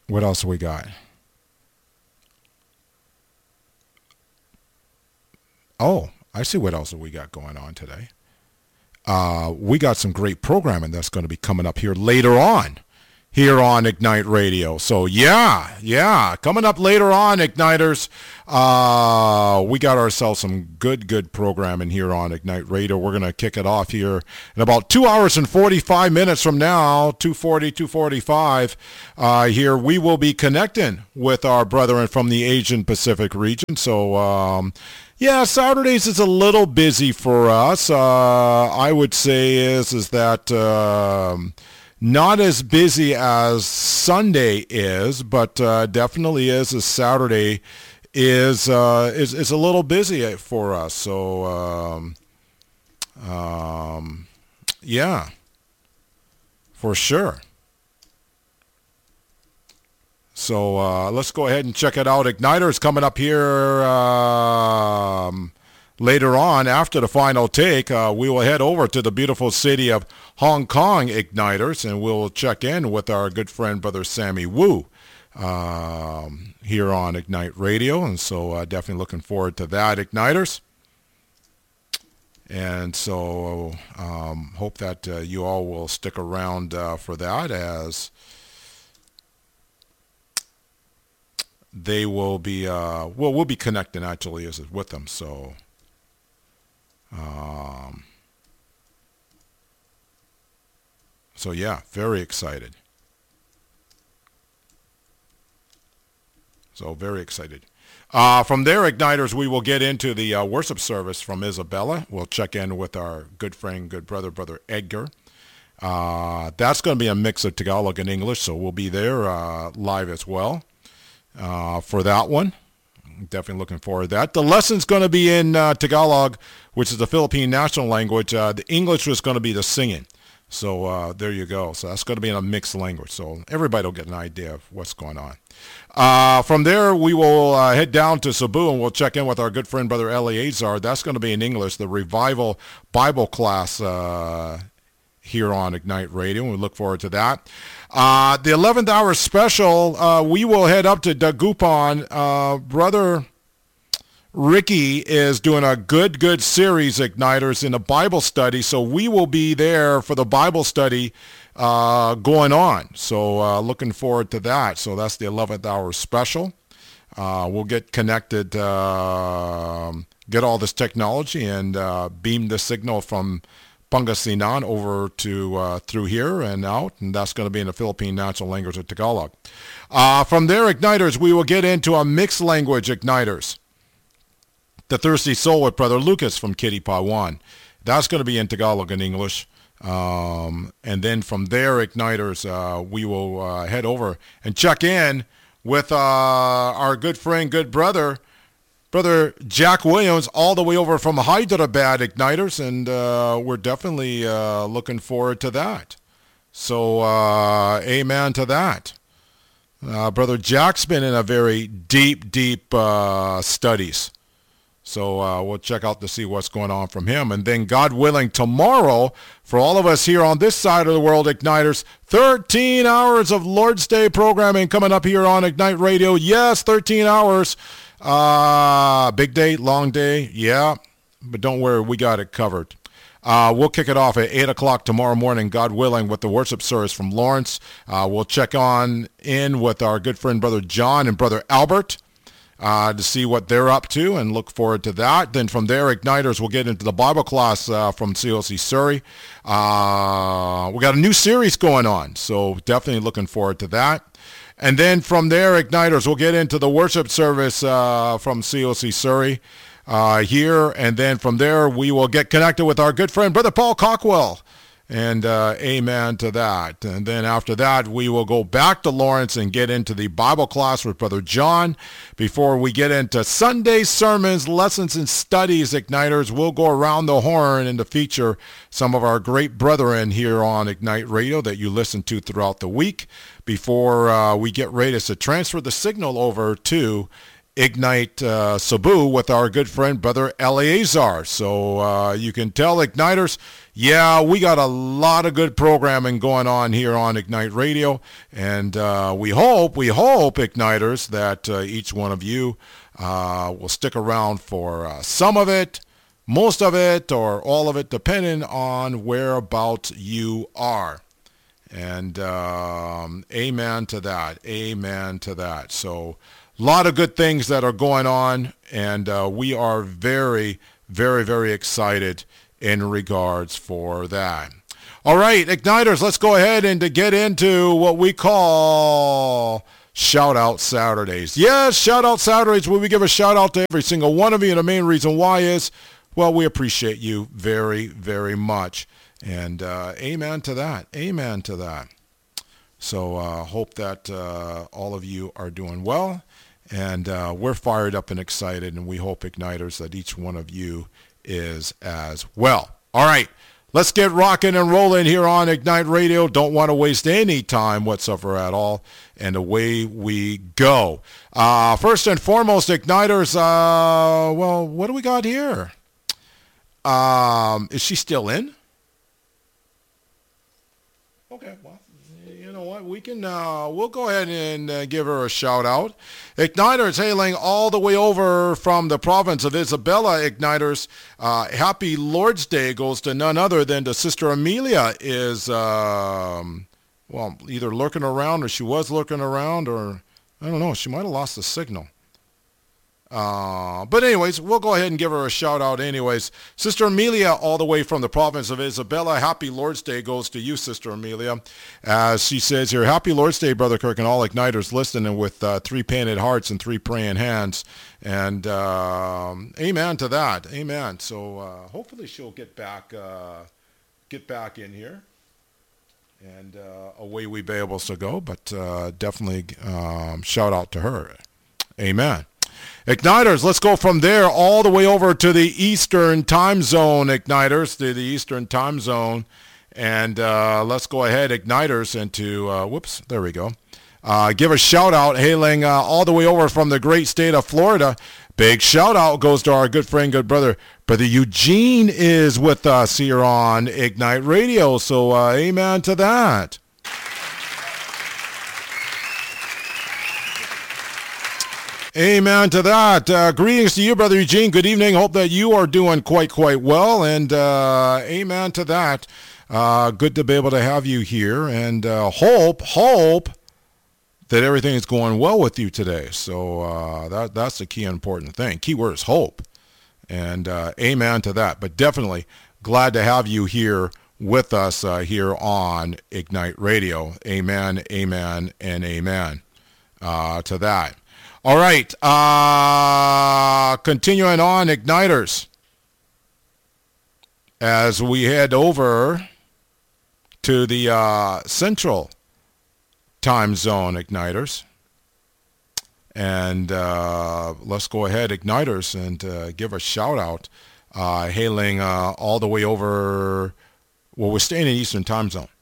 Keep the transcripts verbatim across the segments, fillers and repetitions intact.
What else we got? Oh, I see what else we got going on today. Uh, we got some great programming that's going to be coming up here later on here on Ignite Radio. So yeah, yeah, coming up later on, Igniters, uh, we got ourselves some good, good programming here on Ignite Radio. We're going to kick it off here in about two hours and forty-five minutes from now, two forty, two forty-five. Uh, here we will be connecting with our brethren from the Asian Pacific region. So, um, yeah, Saturdays is a little busy for us. Uh, I would say is, is that... Um, Not as busy as Sunday is, but uh, definitely is as Saturday is uh, is is a little busy for us. So um, um, yeah, for sure. So uh, let's go ahead and check it out. Igniters coming up here um, later on after the final take. Uh, we will head over to the beautiful city of Hong Kong, Igniters, and we'll check in with our good friend, Brother Sammy Wu, um, here on Ignite Radio. And so uh, definitely looking forward to that, Igniters. And so um, hope that uh, you all will stick around uh, for that, as they will be, uh, well, we'll be connecting actually as with them. So, um, so yeah, very excited. So very excited. Uh, from there, Igniters, we will get into the uh, worship service from Isabella. We'll check in with our good friend, good brother, Brother Edgar. Uh, that's going to be a mix of Tagalog and English, so we'll be there uh, live as well uh, for that one. Definitely looking forward to that. The lesson's going to be in uh, Tagalog, which is the Philippine national language. Uh, the English was going to be the singing. So uh, there you go. So that's going to be in a mixed language. So everybody will get an idea of what's going on. Uh, from there, we will uh, head down to Cebu, and we'll check in with our good friend, Brother Eleazar. That's going to be in English, the Revival Bible class uh, here on Ignite Radio. We look forward to that. Uh, the eleventh hour special, uh, we will head up to Dagupan. Uh, Brother Ricky is doing a good, good series, Igniters, in a Bible study. So we will be there for the Bible study uh, going on. So uh, looking forward to that. So that's the eleventh hour special. Uh, we'll get connected, uh, get all this technology, and uh, beam the signal from Pangasinan over to uh, through here and out, and that's going to be in the Philippine national language of Tagalog. Uh, from there, Igniters, we will get into a mixed language, Igniters. The Thirsty Soul with Brother Lucas from Kitty Pawan. That's going to be in Tagalog and English. Um, and then from there, Igniters, uh, we will uh, head over and check in with uh, our good friend, good brother, Brother Jack Williams, all the way over from Hyderabad, Igniters, and uh, we're definitely uh, looking forward to that. So, uh, amen to that. Uh, Brother Jack's been in a very deep, deep uh, studies. So uh, we'll check out to see what's going on from him. And then, God willing, tomorrow, for all of us here on this side of the world, Igniters, thirteen hours of Lord's Day programming coming up here on Ignite Radio. Yes, thirteen hours. Uh, big day, long day, yeah. But don't worry, we got it covered. Uh, we'll kick it off at eight o'clock tomorrow morning, God willing, with the worship service from Lawrence. Uh, we'll check on in with our good friend, Brother John and Brother Albert. Uh, to see what they're up to, and look forward to that. Then from there, Igniters will get into the Bible class uh, from C O C Surrey. Uh, we got a new series going on, so definitely looking forward to that. And then from there, Igniters will get into the worship service uh, from C O C Surrey uh, here. And then from there, we will get connected with our good friend, Brother Paul Cockwell. And uh, amen to that. And then after that, we will go back to Lawrence and get into the Bible class with Brother John. Before we get into Sunday sermons, lessons, and studies, Igniters, we'll go around the horn and to feature some of our great brethren here on Ignite Radio that you listen to throughout the week before uh, we get ready to transfer the signal over to Ignite uh, Cebu with our good friend, Brother Eleazar. So uh, you can tell Igniters, yeah, we got a lot of good programming going on here on Ignite Radio. And uh, we hope, we hope, Igniters, that uh, each one of you uh, will stick around for uh, some of it, most of it, or all of it, depending on whereabouts you are. And um, amen to that. Amen to that. So a lot of good things that are going on, and uh, we are very, very, very excited in regards for that. All right, Igniters, let's go ahead and to get into what we call Shout Out Saturdays. Yes, Shout Out Saturdays, where we give a shout out to every single one of you, and the main reason why is, well, we appreciate you very, very much. And uh, amen to that. Amen to that. So uh, hope that uh, all of you are doing well. And uh, we're fired up and excited, and we hope, Igniters, that each one of you is as well. All right, let's get rocking and rolling here on Ignite Radio. Don't want to waste any time whatsoever at all, and away we go. Uh, first and foremost, Igniters, uh, well, what do we got here? Um, is she still in? Okay, well, you know what? We can, uh, we'll go ahead and uh, give her a shout out. Igniters hailing all the way over from the province of Isabela. Igniters, uh, happy Lord's Day goes to none other than to Sister Amelia is, um, well, either lurking around or she was lurking around, or I don't know, she might have lost the signal. Uh, but anyways, we'll go ahead and give her a shout out anyways. Sister Amelia, all the way from the province of Isabela, happy Lord's Day goes to you, Sister Amelia. As she says here, happy Lord's Day, Brother Kirk, and all Igniters listening with uh, three painted hearts and three praying hands. And uh, amen to that. Amen. So uh, hopefully she'll get back, uh, get back in here. And uh, away we be able to go. But uh, definitely um, shout out to her. Amen. Igniters, let's go from there all the way over to the Eastern time zone, Igniters, to the Eastern time zone. And uh, let's go ahead, Igniters, into, uh, whoops, there we go. Uh, give a shout out, hailing uh, all the way over from the great state of Florida. Big shout out goes to our good friend, good brother. Brother Eugene is with us here on Ignite Radio. So uh, amen to that. Amen to that. Uh, greetings to you, Brother Eugene. Good evening. Hope that you are doing quite, quite well. And uh, amen to that. Uh, good to be able to have you here. And uh, hope, hope that everything is going well with you today. So uh, that that's the key important thing. Key word is hope. And uh, amen to that. But definitely glad to have you here with us uh, here on Ignite Radio. Amen, amen, and amen uh, to that. All right, uh, continuing on, Igniters, as we head over to the uh, Central time zone, Igniters, and uh, let's go ahead, Igniters, and uh, give a shout out, uh, hailing uh, all the way over, well, we're staying in Eastern time zone.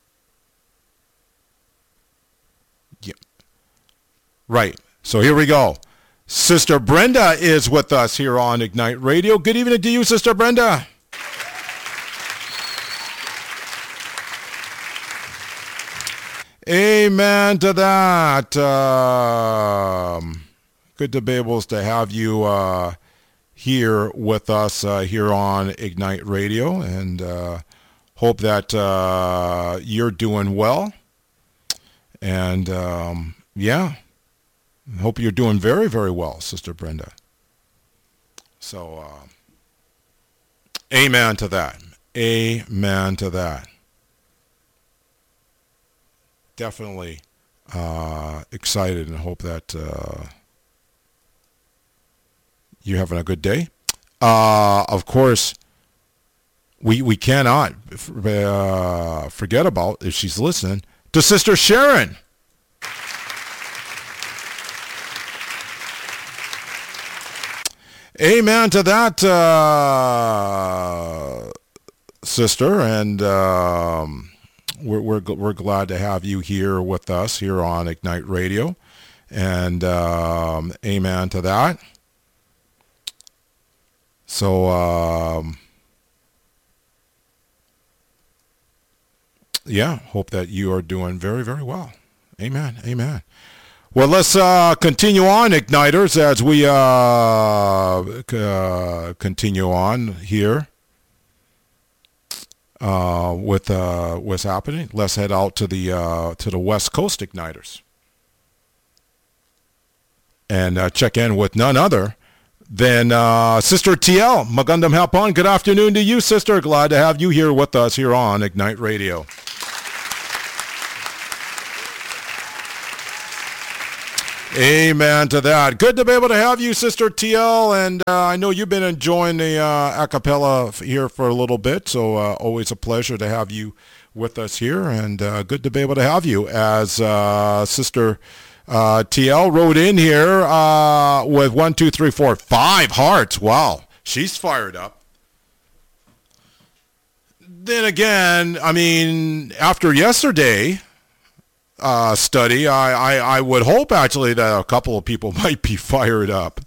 Yeah. Right. So here we go. Sister Brenda is with us here on Ignite Radio. Good evening to you, Sister Brenda. Amen to that. Um, good to be able to have you uh, here with us uh, here on Ignite Radio, and uh, hope that uh, you're doing well. And um, yeah. I hope you're doing very, very well, Sister Brenda. So, uh, amen to that. Amen to that. Definitely uh, excited and hope that uh, you're having a good day. Uh, of course, we we cannot uh, forget about, if she's listening, to Sister Sharon. Amen to that, uh, sister, and um, we're we're we're glad to have you here with us here on Ignite Radio, And um, amen to that. So, um, yeah, hope that you are doing very, very well. Amen. Amen. Well, let's uh, continue on, Igniters, as we uh, uh, continue on here uh, with uh, what's happening. Let's head out to the uh, to the West Coast, Igniters, and uh, check in with none other than uh, Sister T L. Magandang hapon. Good afternoon to you, Sister. Glad to have you here with us here on Ignite Radio. Amen to that. Good to be able to have you, Sister T L, and uh, I know you've been enjoying the uh, a cappella here for a little bit, so uh, always a pleasure to have you with us here, and uh, good to be able to have you as uh, Sister uh, T L wrote in here uh, with one, two, three, four, five hearts. Wow, she's fired up. Then again, I mean, after yesterday... Uh, study, I, I, I would hope actually that a couple of people might be fired up.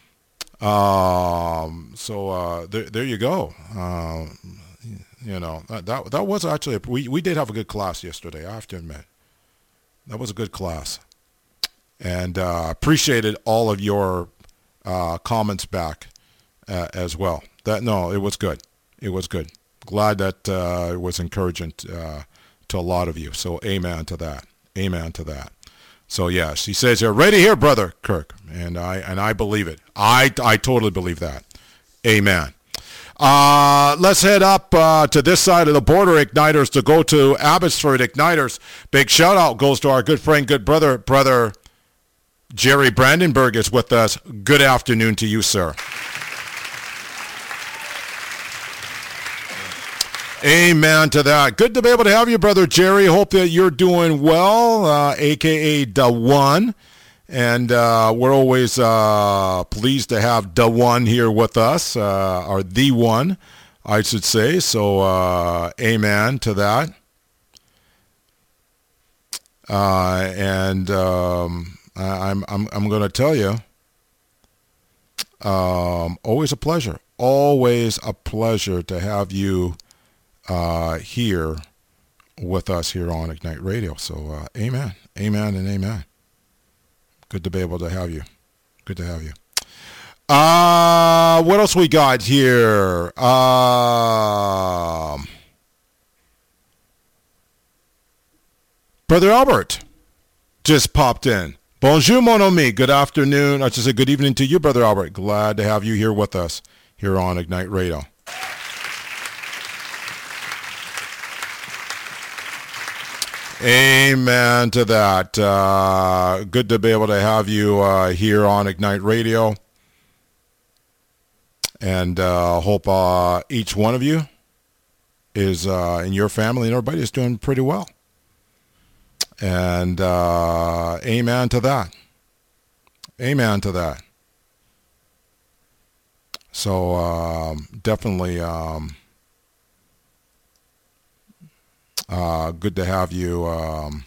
Um, so uh, there, there you go. Uh, you know, that, that that was actually, a, we, we did have a good class yesterday, I have to admit. That was a good class. And uh, appreciated all of your uh, comments back uh, as well. That No, it was good. It was good. Glad that uh, it was encouraging uh, to a lot of you. So amen to that. Amen to that. So yeah, she says you're ready here, Brother Kirk, and I and I believe it. I I totally believe that. Amen. Uh, let's head up uh, to this side of the border, Igniters, to go to Abbotsford. Igniters. Big shout out goes to our good friend, good brother, brother Jerry Brandenburg is with us. Good afternoon to you, sir. Amen to that. Good to be able to have you, Brother Jerry. Hope that you're doing well, uh, a k a. The One. And uh, we're always uh, pleased to have The One here with us, uh, or The One, I should say. So uh, amen to that. Uh, and um, I, I'm, I'm, I'm going to tell you, um, always a pleasure. Always a pleasure to have you Uh, here with us here on Ignite Radio. So uh, amen, amen, and amen. Good to be able to have you. Good to have you. Uh, what else we got here? Um, Brother Albert just popped in. Bonjour, mon ami. Good afternoon. I should say good evening to you, Brother Albert. Glad to have you here with us here on Ignite Radio. Amen to that. Uh, good to be able to have you uh, here on Ignite Radio. And uh, hope uh, each one of you is, uh, and your family and everybody is doing pretty well. And uh, amen to that. Amen to that. So um, definitely... Um, Uh, good to have you um,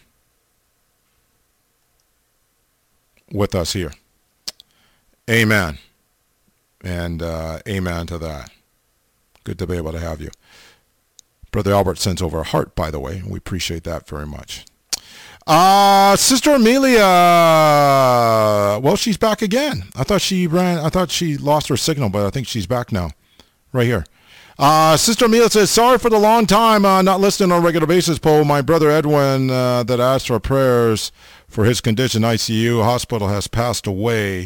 with us here. Amen. And uh, amen to that. Good to be able to have you. Brother Albert sends over a heart, by the way. We appreciate that very much. Uh, Sister Amelia, well, she's back again. I thought she ran, I thought she lost her signal, but I think she's back now. Right here. Uh, Sister Amelia says, sorry for the long time uh, not listening on a regular basis, Paul. My brother Edwin uh, that asked for prayers for his condition, I C U hospital, has passed away.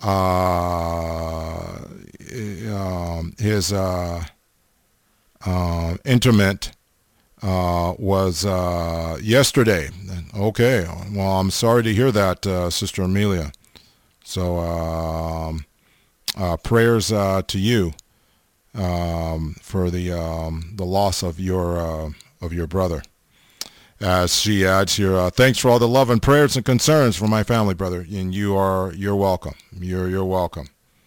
Uh, um, his uh, uh, interment uh, was uh, yesterday. Okay. Well, I'm sorry to hear that, uh, Sister Amelia. So um, uh, prayers uh, to you. Um, for the um, the loss of your uh, of your brother. As she adds here, uh, thanks for all the love and prayers and concerns for my family, brother, and you are you're welcome. You're you're welcome.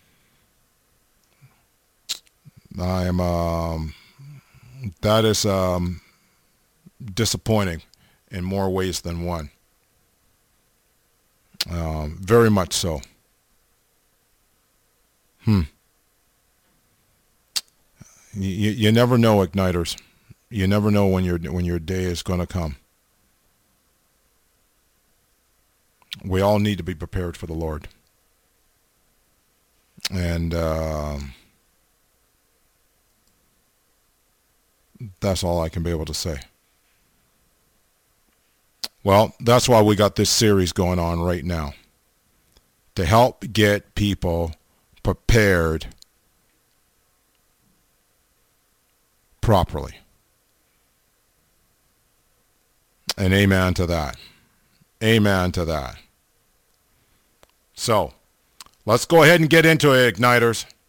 I am um, that is um, disappointing in more ways than one. Um, very much so. Hmm. You, you never know, igniters. You never know when your when your day is going to come. We all need to be prepared for the Lord. And uh, that's all I can be able to say. Well, that's why we got this series going on right now. To help get people prepared properly. And amen to that. Amen to that. So, let's go ahead and get into it, igniters.